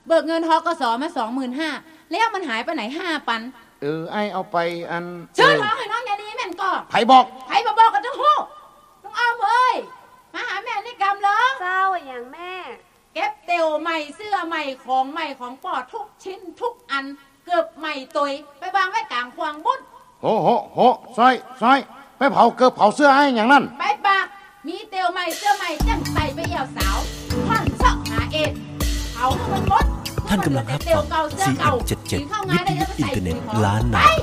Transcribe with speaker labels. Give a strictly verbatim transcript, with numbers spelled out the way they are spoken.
Speaker 1: เบิกเงินทกสมาสองหมื่นห้าแล้วมันหายไปไหนห้าปัน
Speaker 2: เออไอเอาไปอัน
Speaker 1: ชื่อท้องให้น้องอย่าดีแม่นก็
Speaker 2: ไผบอก
Speaker 1: ไผบ่บอกกันทั้งคู่น้องอ้อมเอ้ยมาหาแม่นี่กำเหรอ
Speaker 3: เจ้าอย่างแม่
Speaker 1: เก็บเตียวใหม่เสื้อใหม่ของใหม่ของปอดทุกชิ้นทุกอันเกือบใหม่ตุยไปวางไว้กลางควางบุญ
Speaker 2: โหโหโหซอยซอยไปเผาเกือบเผาเสื้อไอ้อย่างนั้น
Speaker 1: ไปปากมีเตียวใหม่เสื้อใหม่จังใส่ไปเอี่ยวสาวท่อนเสาะหาเอ็ดเผาให้มันหมด
Speaker 4: ท่านกำลังรับฟัง ซี เอ็ม เจ็ดสิบเจ็ด วิทยุอินเทอร์เน็ตล้านนา